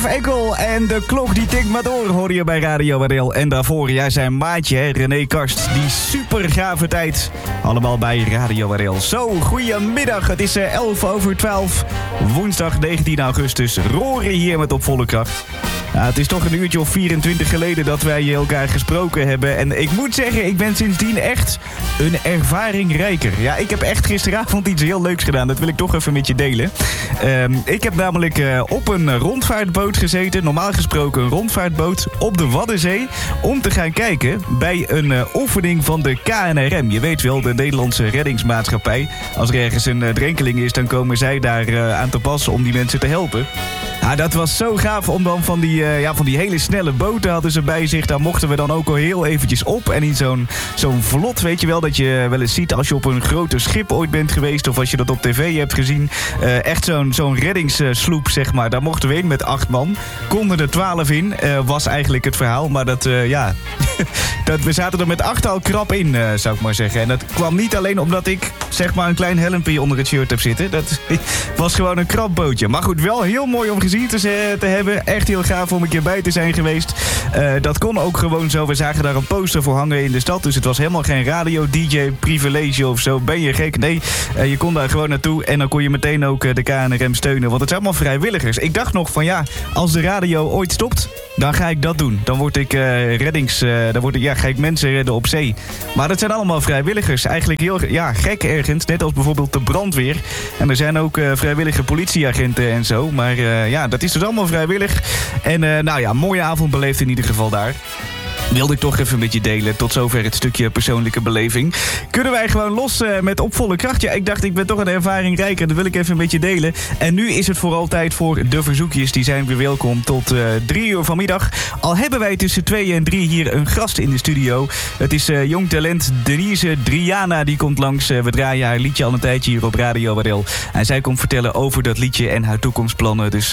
Jeff Eckel en de klok die tikt maar door, hoor je bij Radio Wadeel. En daarvoor, jij zijn maatje, hè, René Karst. Die super gave tijd. Allemaal bij Radio Wadeel. Zo, goedemiddag. Het is 11:11. Woensdag 19 augustus. Roren hier met Op Volle Kracht. Ja, het is toch een uurtje of 24 geleden dat wij elkaar gesproken hebben. En ik moet zeggen, ik ben sindsdien echt een ervaring rijker. Ja, ik heb echt gisteravond iets heel leuks gedaan. Dat wil ik toch even met je delen. Ik heb namelijk op een rondvaartboot gezeten. Normaal gesproken een rondvaartboot op de Waddenzee. Om te gaan kijken bij een oefening van de KNRM. Je weet wel, de Nederlandse reddingsmaatschappij. Als er ergens een drenkeling is, dan komen zij daar aan te pas om die mensen te helpen. Ja, dat was zo gaaf om dan van die hele snelle boten hadden ze bij zich. Daar mochten we dan ook al heel eventjes op. En in zo'n vlot, weet je wel, dat je wel eens ziet als je op een grote schip ooit bent geweest. Of als je dat op tv hebt gezien. Echt zo'n reddingssloep, zeg maar. Daar mochten we in met 8 man. Konden er 12 in, was eigenlijk het verhaal. Maar we zaten er met 8 al krap in, zou ik maar zeggen. En dat kwam niet alleen omdat ik, zeg maar, een klein helmpje onder het shirt heb zitten. Dat was gewoon een krap bootje. Maar goed, wel heel mooi om gezien te hebben. Echt heel gaaf om een keer bij te zijn geweest. Dat kon ook gewoon zo. We zagen daar een poster voor hangen in de stad. Dus het was helemaal geen radio-dj-privilege of zo. Ben je gek? Nee, je kon daar gewoon naartoe. En dan kon je meteen ook de KNRM steunen. Want het zijn allemaal vrijwilligers. Ik dacht nog van ja, als de radio ooit stopt, dan ga ik dat doen. Dan word ik ga ik mensen redden op zee. Maar dat zijn allemaal vrijwilligers. Eigenlijk heel gek ergens. Net als bijvoorbeeld de brandweer. En er zijn ook vrijwillige politieagenten en zo. Maar dat is dus allemaal vrijwillig. En mooie avond beleefd in ieder geval daar. Wilde ik toch even met je delen. Tot zover het stukje persoonlijke beleving. Kunnen wij gewoon los met Op Volle Kracht? Ja, ik dacht, ik ben toch een ervaring rijker. Dat wil ik even met je delen. En nu is het vooral tijd voor de verzoekjes. Die zijn weer welkom tot 3 uur vanmiddag. Al hebben wij tussen 2 en 3 hier een gast in de studio. Het is jong talent Denise Driana. Die komt langs. We draaien haar liedje al een tijdje hier op Radio Wadeel. En zij komt vertellen over dat liedje en haar toekomstplannen. Dus